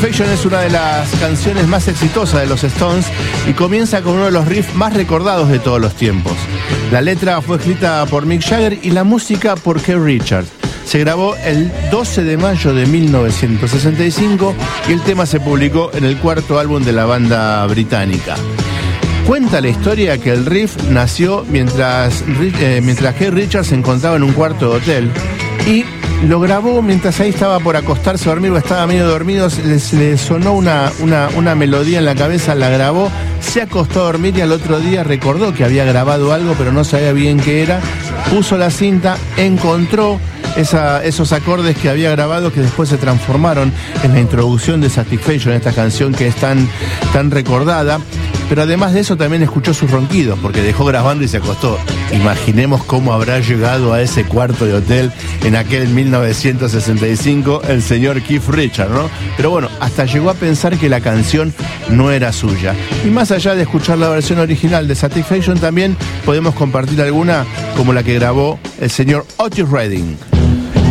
Satisfaction es una de las canciones más exitosas de los Stones y comienza con uno de los riffs más recordados de todos los tiempos. La letra fue escrita por Mick Jagger y la música por Keith Richards. Se grabó el 12 de mayo de 1965 y el tema se publicó en el cuarto álbum de la banda británica. Cuenta la historia que el riff nació mientras Keith Richards se encontraba en un cuarto de hotel y lo grabó mientras ahí estaba por acostarse a dormir o estaba medio dormido. Le sonó una melodía en la cabeza, la grabó, se acostó a dormir y al otro día recordó que había grabado algo pero no sabía bien qué era, puso la cinta, encontró esos acordes que había grabado que después se transformaron en la introducción de Satisfaction, esta canción que es tan recordada. Pero además de eso también escuchó sus ronquidos porque dejó grabando y se acostó. Imaginemos cómo habrá llegado a ese cuarto de hotel en aquel 1965 el señor Keith Richards, ¿no? Pero bueno, hasta llegó a pensar que la canción no era suya. Y más allá de escuchar la versión original de Satisfaction, también podemos compartir alguna como la que grabó el señor Otis Redding.